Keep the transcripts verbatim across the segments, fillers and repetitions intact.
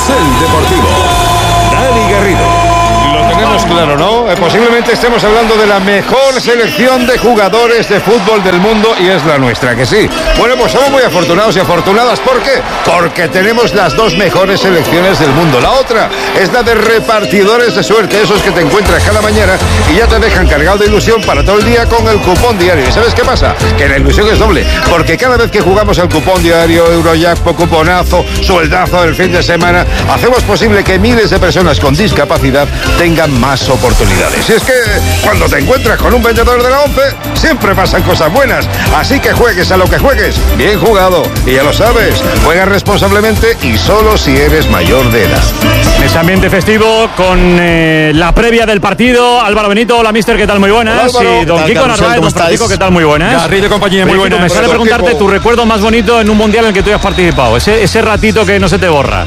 Carrusel Deportivo. Dani Garrido. Tenemos claro, ¿no? Eh, posiblemente estemos hablando de la mejor selección de jugadores de fútbol del mundo y es la nuestra, que sí. Bueno, pues somos muy afortunados y afortunadas. ¿Por qué? Porque tenemos las dos mejores selecciones del mundo. La otra es la de repartidores de suerte, esos que te encuentras cada mañana y ya te dejan cargado de ilusión para todo el día con el cupón diario. ¿Y sabes qué pasa? Que la ilusión es doble, porque cada vez que jugamos el cupón diario, Eurojackpot, cuponazo, sueldazo del fin de semana, hacemos posible que miles de personas con discapacidad tengan más oportunidades. Y es que cuando te encuentras con un vendedor de la once, siempre pasan cosas buenas. Así que juegues a lo que juegues, bien jugado. Y ya lo sabes, juega responsablemente y solo si eres mayor de edad. En ese ambiente festivo, con eh, la previa del partido, Álvaro Benito, hola mister, ¿qué tal? Muy buenas. Hola, y don Kiko Narváez, don Francisco, ¿qué tal? Muy buenas. Garrido y compañía, muy buenas. Me sale preguntarte tu recuerdo más bonito en un mundial en el que tú hayas participado. Ese, ese ratito que no se te borra.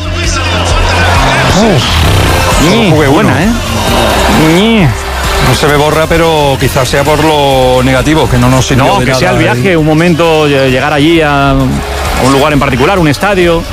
Muy buena, ¿eh? Ñi. No se me borra, pero quizás sea por lo negativo, que no nos sirvió No, de que nada, sea el viaje, ¿eh? un momento, llegar allí a un lugar en particular, un estadio.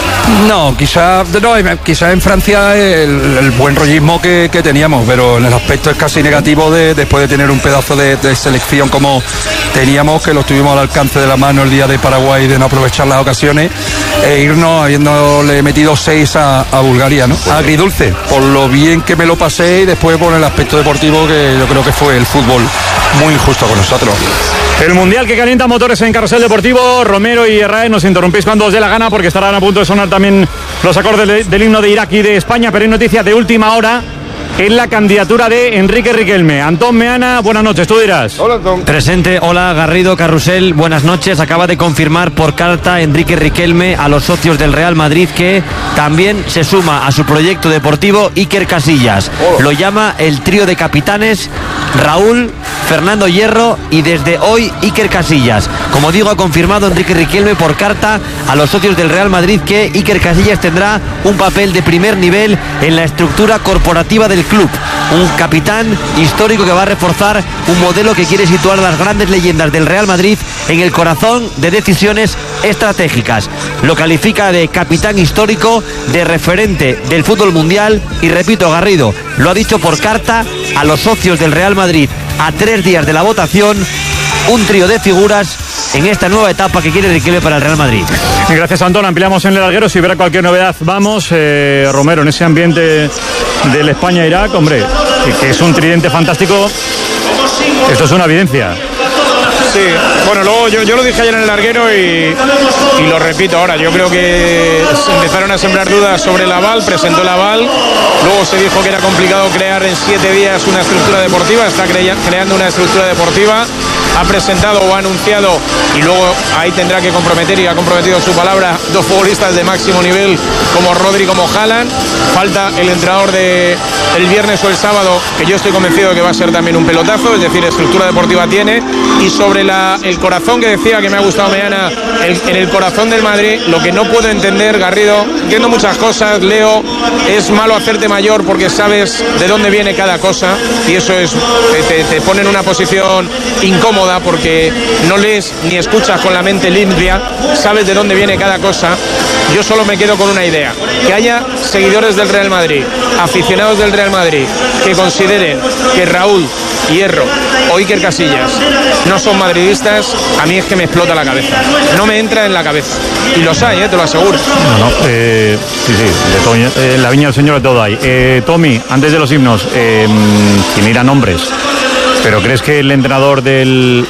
No, quizá, no, quizá en Francia el, el buen rollismo que, que teníamos, pero en el aspecto es casi negativo de después de tener un pedazo de, de selección como teníamos, que lo tuvimos al alcance de la mano el día de Paraguay, de no aprovechar las ocasiones e irnos habiéndole metido seis a, a Bulgaria, ¿no? Agridulce, por lo bien que me lo pasé y después por el aspecto deportivo, que yo creo que fue el fútbol muy injusto con nosotros. El mundial que calienta motores en Carrusel Deportivo. Romero y Herrera, nos interrumpís cuando os dé la gana, porque estarán a punto de sonar también los acordes de, del himno de Irak y de España, pero hay noticias de última hora en la candidatura de Enrique Riquelme. Antón Meana, buenas noches, tú dirás. Hola, Antón. Presente, hola Garrido, Carrusel, buenas noches. Acaba de confirmar por carta Enrique Riquelme a los socios del Real Madrid que también se suma a su proyecto deportivo Iker Casillas. Hola. Lo llama el trío de capitanes Raúl, Fernando Hierro y desde hoy Iker Casillas. Como digo, ha confirmado Enrique Riquelme por carta a los socios del Real Madrid que Iker Casillas tendrá un papel de primer nivel en la estructura corporativa del club. Un capitán histórico que va a reforzar un modelo que quiere situar a las grandes leyendas del Real Madrid en el corazón de decisiones estratégicas. Lo califica de capitán histórico, de referente del fútbol mundial y, repito, Garrido, lo ha dicho por carta a los socios del Real Madrid a tres días de la votación. Un trío de figuras en esta nueva etapa que quiere Riquelme para el Real Madrid. Gracias, Antón. Ampliamos en el larguero. Si hubiera cualquier novedad, vamos. Eh, Romero, en ese ambiente del España-Irak, hombre, que es un tridente fantástico. Esto es una evidencia. Sí, bueno, luego yo, yo lo dije ayer en el larguero y, y lo repito ahora. Yo creo que empezaron a sembrar dudas sobre el aval, presentó el aval, luego se dijo que era complicado crear en siete días una estructura deportiva, está crea, creando una estructura deportiva, ha presentado o ha anunciado y luego ahí tendrá que comprometer y ha comprometido su palabra dos futbolistas de máximo nivel como Rodri, como Haaland. Falta el entrenador de el viernes o el sábado, que yo estoy convencido de que va a ser también un pelotazo, es decir, estructura deportiva tiene. Y sobre la, el corazón que decía que me ha gustado mañana, el, en el corazón del Madrid, lo que no puedo entender, Garrido, entiendo muchas cosas, Leo, es malo hacerte mayor porque sabes de dónde viene cada cosa y eso es te, te pone en una posición incómoda porque no lees ni escuchas con la mente limpia, sabes de dónde viene cada cosa. Yo solo me quedo con una idea, que haya seguidores del Real Madrid, aficionados del Real Madrid, que consideren que Raúl, Hierro o Iker Casillas no son madridistas. A mí es que me explota la cabeza, no me entra en la cabeza, y los hay, eh, te lo aseguro. No, no, eh, sí, sí, de Toño, eh, la viña del señor de todo hay. Eh, Tommy, antes de los himnos, eh, sin ir a nombres, pero ¿crees que el entrenador del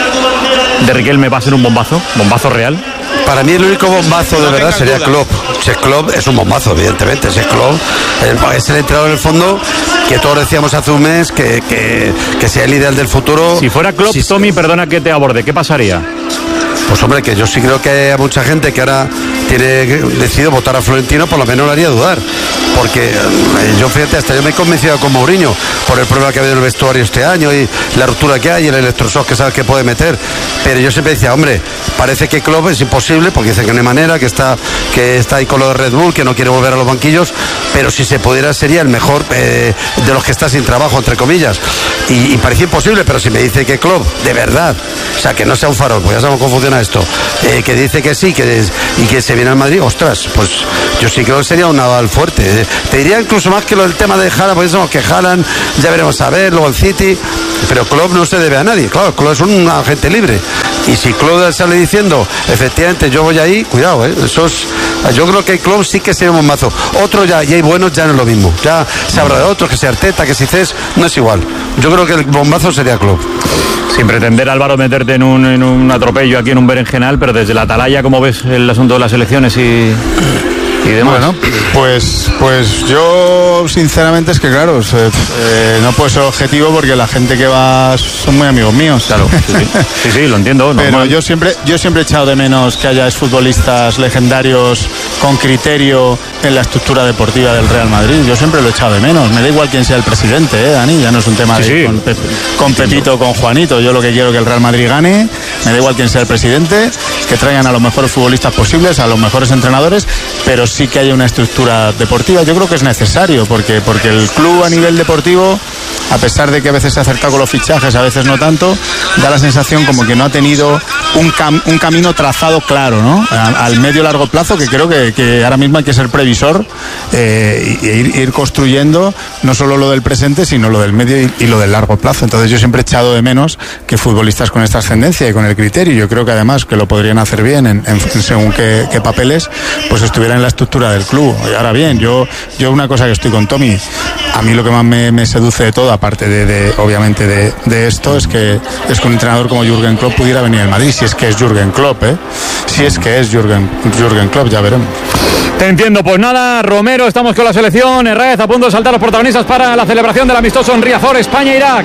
de Riquelme va a ser un bombazo? ¿Bombazo real? Para mí el único bombazo de no verdad sería duda. Klopp. Si es Klopp es un bombazo, evidentemente. Si es Klopp, el, es el entrenador en el fondo que todos decíamos hace un mes que, que, que sea el ideal del futuro. Si fuera Klopp, si, Tommy, perdona que te aborde, ¿qué pasaría? Pues hombre, que yo sí creo que hay mucha gente que ahora tiene decidido votar a Florentino, por lo menos lo haría dudar. Porque eh, yo, fíjate, hasta yo me he convencido con Mourinho por el problema que ha habido en el vestuario este año y la ruptura que hay y el electroshock que sabes que puede meter. Pero yo siempre decía, hombre, parece que Klopp es imposible porque dice que no hay manera, que está, que está ahí con lo de Red Bull, que no quiere volver a los banquillos, pero si se pudiera sería el mejor eh, de los que está sin trabajo, entre comillas. Y, y parecía imposible, pero si me dice que Klopp, de verdad, o sea, que no sea un farol, pues ya sabemos cómo funciona esto, eh, que dice que sí, que y que se viene al Madrid, ostras, pues yo sí creo que sería un aval fuerte. Te diría incluso más que lo del tema de Haaland, porque sabemos que Haaland, ya veremos a ver, luego el City, pero Klopp no se debe a nadie, claro, Klopp es un agente libre. Y si Klopp sale diciendo, efectivamente, yo voy ahí, cuidado, ¿eh? Eso es, yo creo que Klopp sí que sería un mazo. Otro ya, y hay buenos, ya no es lo mismo. Ya se habrá de otros, que sea Arteta, que si Cés, no es igual. Yo creo que el bombazo sería Klopp. Sin pretender, Álvaro, meterte en un, en un atropello aquí en un berenjenal, pero desde la atalaya, ¿cómo ves el asunto de las elecciones y, y demás? Bueno, pues, pues yo sinceramente es que claro, se, eh, no puedo ser objetivo porque la gente que va son muy amigos míos. Claro, sí, sí, sí, sí, lo entiendo. Pero normal. yo siempre, yo siempre he echado de menos que haya futbolistas legendarios con criterio en la estructura deportiva del Real Madrid. Yo siempre lo he echado de menos. Me da igual quién sea el presidente, ¿eh, Dani? Ya no es un tema sí, de sí. Con, Pep, con Pepito o con Juanito. Yo lo que quiero es que el Real Madrid gane. Me da igual quién sea el presidente, que traigan a los mejores futbolistas posibles, a los mejores entrenadores, pero sí que haya una estructura deportiva. Yo creo que es necesario, porque, porque el club a nivel deportivo, a pesar de que a veces se acerca con los fichajes, a veces no tanto, da la sensación como que no ha tenido un, cam, un camino trazado claro, ¿no? A, al medio largo plazo, que creo que, que ahora mismo hay que ser previsor eh, y, e ir, ir construyendo no solo lo del presente, sino lo del medio y, y lo del largo plazo. Entonces yo siempre he echado de menos que futbolistas con esta ascendencia y con el criterio, yo creo que además que lo podrían hacer bien en, en, en según qué, qué papeles, pues estuvieran en la estructura del club. Y ahora bien, yo, yo una cosa que estoy con Tommy, a mí lo que más me, me seduce de todo, aparte de, de obviamente de, de esto, es que es que un entrenador como Jürgen Klopp pudiera venir al Madrid, si es que es Jürgen Klopp, ¿eh? Si es que es Jürgen, Jürgen Klopp, ya veremos. Te entiendo, pues nada, Romero, estamos con la selección, Herrez a punto de saltar los protagonistas para la celebración del amistoso en Riazor, España-Irak.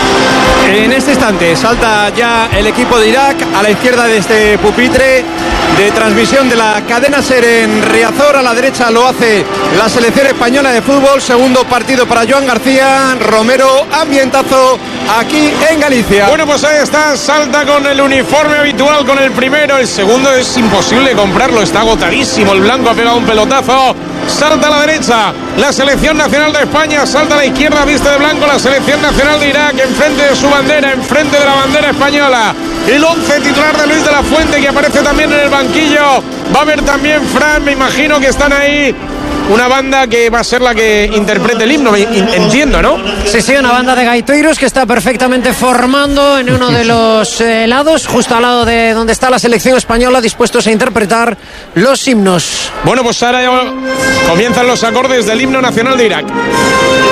En este instante salta ya el equipo de Irak a la izquierda de este pupitre de transmisión de la cadena SER en Riazor. A la derecha lo hace la selección española de fútbol. Segundo partido para Joan García. Romero, ambientazo aquí en Galicia. Bueno, pues ahí está, salta con el uniforme habitual, con el primero. El segundo es imposible comprarlo, está agotadísimo. El blanco ha pegado un pelotazo. Salta a la derecha la selección nacional de España, salta a la izquierda, viste de blanco la selección nacional de Irak, enfrente de su bandera, enfrente de la bandera española. El once titular de Luis de la Fuente, que aparece también en el banquillo. Va a haber también Fran, me imagino que están ahí. Una banda que va a ser la que interprete el himno, entiendo, ¿no? Sí, sí, una banda de gaitoiros que está perfectamente formando en uno de los eh, lados, justo al lado de donde está la selección española, dispuestos a interpretar los himnos. Bueno, pues ahora ya comienzan los acordes del himno nacional de Irak.